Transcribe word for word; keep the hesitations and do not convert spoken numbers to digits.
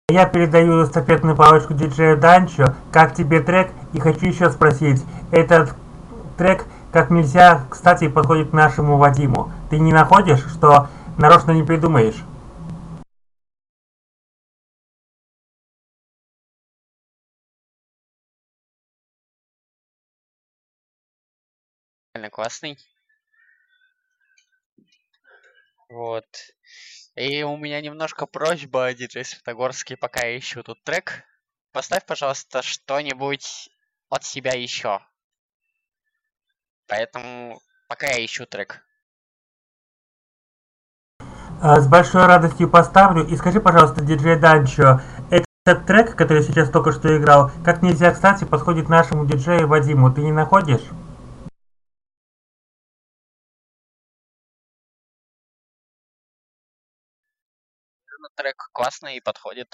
Я передаю эстафетную палочку диджею Данчо. Как тебе трек? И хочу еще спросить, этот трек как нельзя, кстати, подходит к нашему Вадиму. Ты не находишь, что нарочно не придумаешь? Реально классный. Вот. И у меня немножко просьба, диджей Светогорский, пока я ищу тут трек. Поставь, пожалуйста, что-нибудь от себя еще. Поэтому пока я ищу трек. А, С большой радостью поставлю. И скажи, пожалуйста, диджей Данчо, этот трек, который сейчас только что играл, как нельзя, кстати, подходит нашему диджею Вадиму. Ты не находишь? Трек классный и подходит.